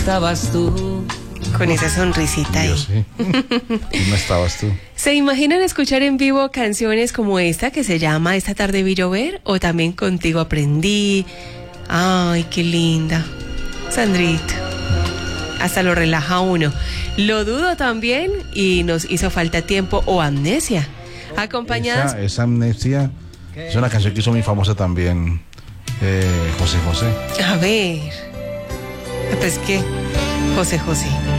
estabas tú. Con esa sonrisita ahí. Yo sí. Y no estabas tú. ¿Se imaginan escuchar en vivo canciones como esta que se llama Esta tarde vi llover? O también Contigo aprendí. Ay, qué linda. Sandrita. Hasta lo relaja a uno. Lo dudo también y nos hizo falta tiempo o Amnesia. Acompañadas. Esa Amnesia es una canción que hizo muy famosa también José José. A ver. Pues que José José.